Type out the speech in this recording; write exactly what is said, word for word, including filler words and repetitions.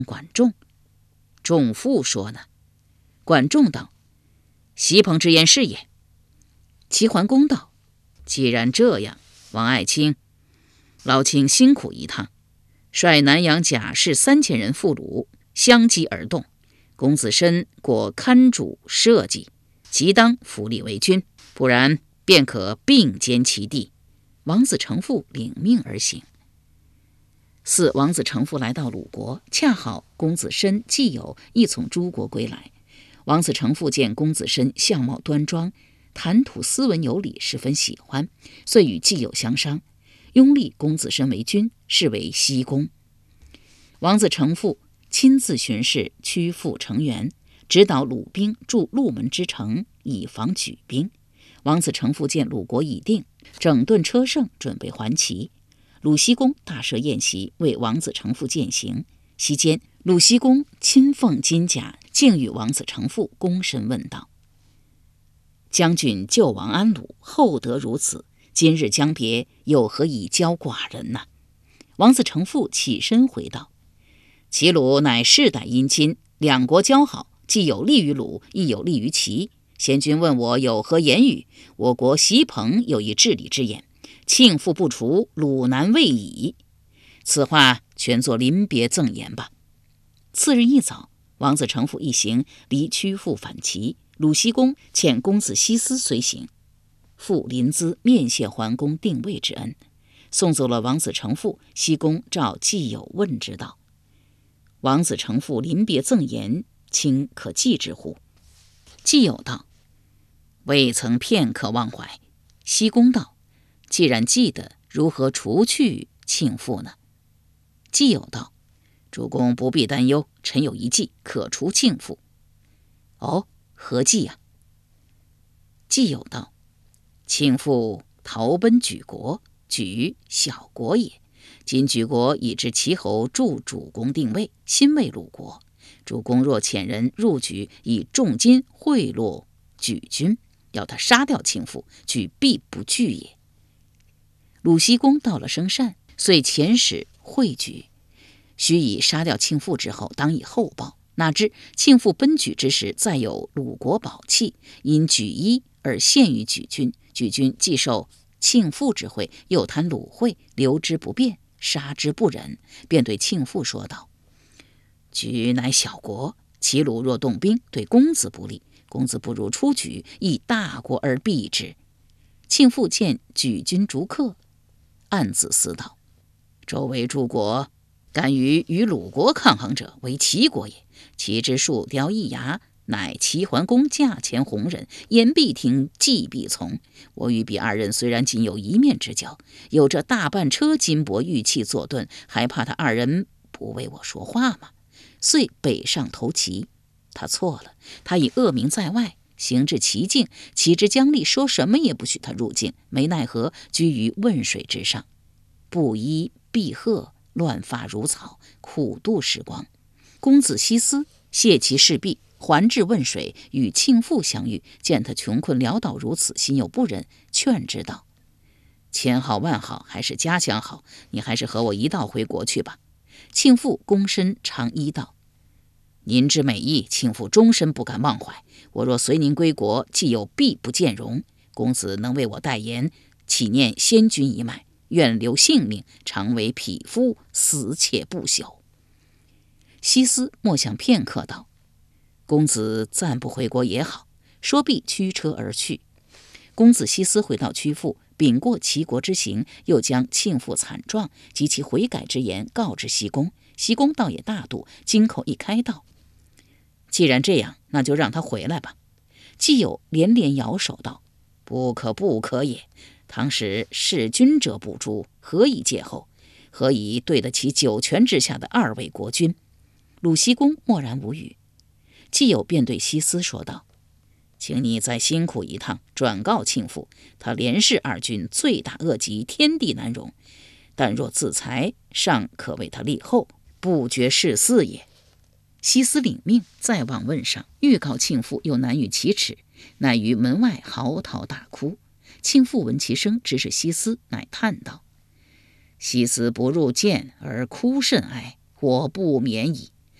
管仲。仲父说呢？管仲道：席鹏之言是也。齐桓公道：既然这样，王爱卿，劳卿辛苦一趟，率南阳甲士三千人赴鲁，相击而动。公子申果堪主社稷，即当扶立为君，不然便可并兼其地。王子成父领命而行。四王子成父来到鲁国，恰好公子申、季友亦从诸国归来。王子成父见公子申相貌端庄，谈吐斯文有礼，十分喜欢，遂与季友相商，拥立公子申为君，是为西公。王子成父亲自巡视曲阜成原，指导鲁兵筑鹿门之城，以防举兵。王子成父见鲁国已定，整顿车乘，准备还齐。鲁僖公大设宴席，为王子成父饯行。席间，鲁僖公亲奉金甲，敬与王子成父躬身问道：将军救亡安鲁，厚德如此，今日将别，有何以教寡人呢？王子成父起身回道：齐鲁乃世代姻亲，两国交好，既有利于鲁，亦有利于齐。贤君问我有何言语，我国席鹏有一治理之言：庆父不除，鲁难未已。此话全作临别赠言吧。次日一早，王子成父一行离曲阜返齐，鲁僖公遣公子西斯随行，赴临淄面谢桓公定位之恩。送走了王子成父，僖公召季友问之道：王子成父临别赠言，卿可记之乎？季友道：未曾片刻忘怀。僖公道：既然记得，如何除去庆父呢？季友道：主公不必担忧，臣有一计，可除庆父。哦，何计呀？季友道：庆父逃奔莒国，莒小国也。今莒国已知齐侯助主公定位，新为鲁国。主公若遣人入莒，以重金贿赂莒君，要他杀掉庆父，莒必不惧也。鲁僖公到了生善，遂遣使会莒，须以杀掉庆父之后，当以厚报。哪知庆父奔莒之时，再有鲁国宝器，因莒衣而献于莒君。莒君既受庆父之惠，又贪鲁惠，留之不便，杀之不忍，便对庆父说道：莒乃小国，齐鲁若动兵，对公子不利，公子不如出莒，以大国而避之。庆父见莒君逐客，暗自思道：周围诸国敢于与鲁国抗衡者，为齐国也。齐之树雕一牙，乃齐桓公驾前弘忍，言必听，计必从。我与彼二人虽然仅有一面之交，有这大半车金帛玉器坐镇，还怕他二人不为我说话吗？遂北上投齐。他错了，他以恶名在外，行至齐境，齐之将吏说什么也不许他入境，没奈何居于汶水之上，布衣蔽褐，乱发如草，苦度时光。公子西斯谢其事毕，还至汶水，与庆父相遇，见他穷困潦倒如此，心有不忍，劝之道：千好万好，还是家乡好，你还是和我一道回国去吧。庆父躬身长揖道：您之美意，庆父终身不敢忘怀。我若随您归国，既有必不见容。公子能为我代言，岂念先君一脉，愿留性命，常为匹夫，死且不朽。西斯默想片刻道：公子暂不回国也好。说毕，驱车而去。公子西斯回到曲阜，禀过齐国之行，又将庆父惨状及其悔改之言告知僖公。僖公倒也大度，金口一开道：既然这样，那就让他回来吧。季友连连摇手道：不可不可也，倘使弑君者不诛，何以戒后？何以对得起九泉之下的二位国君？鲁僖公默然无语。季友便对西斯说道：请你再辛苦一趟，转告庆父，他连弑二君，罪大恶极，天地难容。但若自裁，尚可为他立后，不绝事嗣也。西斯领命，再往问上，预告庆父又难与启齿，乃于门外嚎啕大哭。庆父闻其声，知是西斯，乃叹道：西斯不入见而哭甚哀，我不免矣。